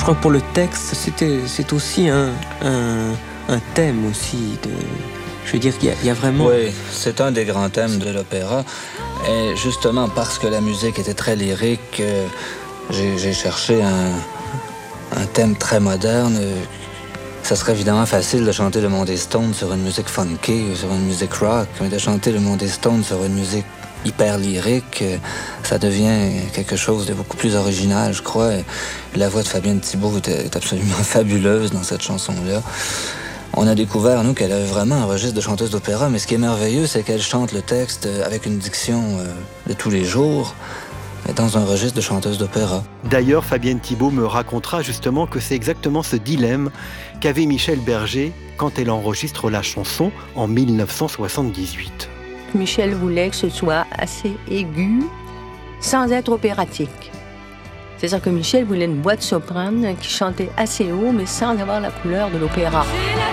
crois que pour le texte, c'est aussi un thème aussi. Je veux dire qu'il y a vraiment... Oui, c'est un des grands thèmes de l'opéra. Et justement, parce que la musique était très lyrique, j'ai cherché un thème très moderne. Ça serait évidemment facile de chanter le Monde des Stones sur une musique funky ou sur une musique rock, mais de chanter le Monde des Stones sur une musique hyper lyrique, ça devient quelque chose de beaucoup plus original, je crois. Et la voix de Fabienne Thibault est absolument fabuleuse dans cette chanson-là. On a découvert, nous, qu'elle avait vraiment un registre de chanteuse d'opéra, mais ce qui est merveilleux, c'est qu'elle chante le texte avec une diction de tous les jours, dans un registre de chanteuse d'opéra. D'ailleurs, Fabienne Thibault me racontera justement que c'est exactement ce dilemme qu'avait Michel Berger quand elle enregistre la chanson en 1978. Michel voulait que ce soit assez aigu, sans être opératique. C'est-à-dire que Michel voulait une voix de soprane qui chantait assez haut, mais sans avoir la couleur de l'opéra.